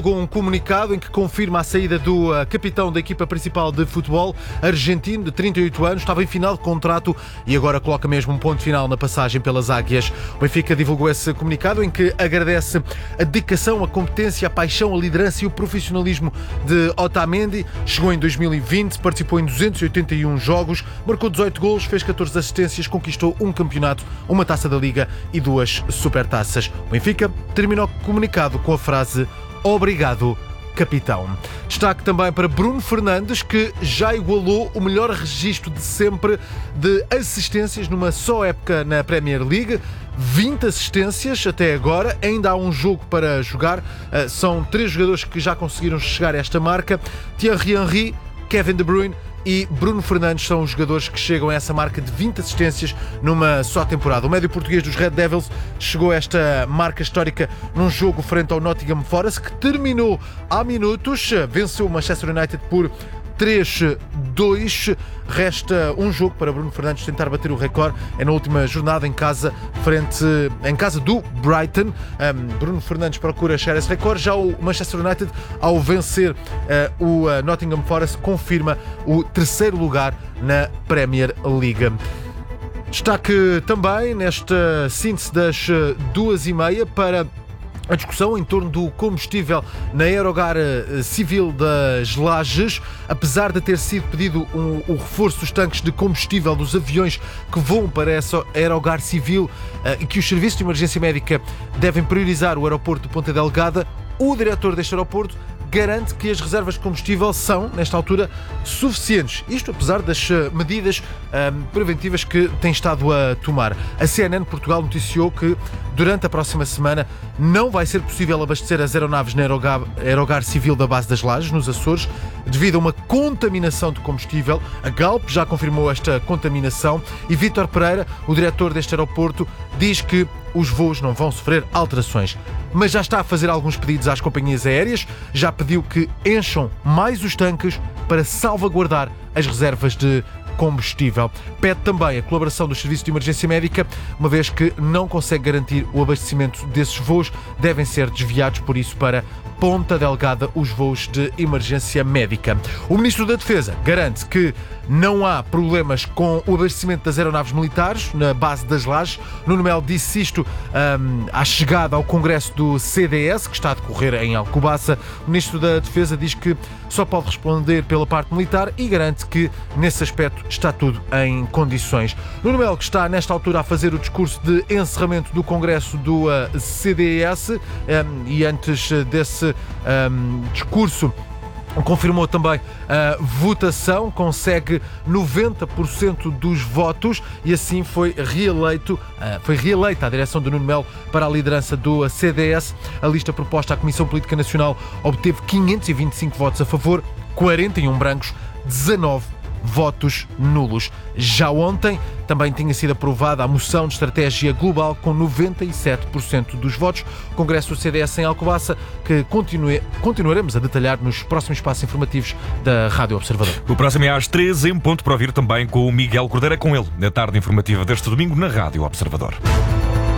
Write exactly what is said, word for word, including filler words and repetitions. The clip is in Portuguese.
divulgou um comunicado em que confirma a saída do uh, capitão da equipa principal de futebol, argentino, de trinta e oito anos, estava em final de contrato e agora coloca mesmo um ponto final na passagem pelas Águias. O Benfica divulgou esse comunicado em que agradece a dedicação, a competência, a paixão, a liderança e o profissionalismo de Otamendi. Chegou em dois mil e vinte, participou em duzentos e oitenta e um jogos, marcou dezoito golos, fez catorze assistências, conquistou um campeonato, uma taça da Liga e duas supertaças. O Benfica terminou o comunicado com a frase "Obrigado, capitão". Destaque também para Bruno Fernandes, que já igualou o melhor registro de sempre de assistências numa só época na Premier League. vinte assistências até agora, ainda há um jogo para jogar. São três jogadores que já conseguiram chegar a esta marca: Thierry Henry, Kevin De Bruyne e Bruno Fernandes são os jogadores que chegam a essa marca de vinte assistências numa só temporada. O médio português dos Red Devils chegou a esta marca histórica num jogo frente ao Nottingham Forest, que terminou há minutos. Venceu o Manchester United por três a dois. Resta um jogo para Bruno Fernandes tentar bater o recorde. É na última jornada em casa, frente, em casa do Brighton. Um, Bruno Fernandes procura chegar a esse recorde. Já o Manchester United, ao vencer uh, o uh, Nottingham Forest, confirma o terceiro lugar na Premier League. Destaque também nesta síntese das duas e meia para a discussão em torno do combustível na Aerogar Civil das Lajes. Apesar de ter sido pedido um, o reforço dos tanques de combustível dos aviões que voam para essa Aerogar Civil uh, e que os serviços de emergência médica devem priorizar o aeroporto de Ponta Delgada, o diretor deste aeroporto garante que as reservas de combustível são, nesta altura, suficientes. Isto apesar das medidas um, preventivas que tem estado a tomar. A C N N Portugal noticiou que durante a próxima semana não vai ser possível abastecer as aeronaves na Aerogar, Aerogar Civil da base das Lajes, nos Açores, devido a uma contaminação de combustível. A Galp já confirmou esta contaminação e Vítor Pereira, o diretor deste aeroporto, diz que os voos não vão sofrer alterações. Mas já está a fazer alguns pedidos às companhias aéreas, já pediu que encham mais os tanques para salvaguardar as reservas de combustível. Pede também a colaboração dos serviços de emergência médica, uma vez que não consegue garantir o abastecimento desses voos, devem ser desviados, por isso, para Ponta Delgada os voos de emergência médica. O Ministro da Defesa garante que não há problemas com o abastecimento das aeronaves militares na base das Lajes. Nuno Melo disse isto um, à chegada ao Congresso do C D S, que está a decorrer em Alcobaça. O Ministro da Defesa diz que só pode responder pela parte militar e garante que, nesse aspecto, está tudo em condições. Nuno Melo, que está nesta altura a fazer o discurso de encerramento do Congresso do uh, C D S, um, e antes desse um, discurso confirmou também a votação, consegue noventa por cento dos votos e assim foi reeleito, foi reeleita a direção de Nuno Melo para a liderança do C D S. A lista proposta à Comissão Política Nacional obteve quinhentos e vinte e cinco votos a favor, quarenta e um brancos, dezanove votos nulos. Já ontem também tinha sido aprovada a moção de estratégia global com noventa e sete por cento dos votos. O Congresso do C D S em Alcobaça, que continue, continuaremos a detalhar nos próximos passos informativos da Rádio Observador. O próximo é às treze em ponto, para ouvir também com o Miguel Cordeira, com ele na tarde informativa deste domingo na Rádio Observador.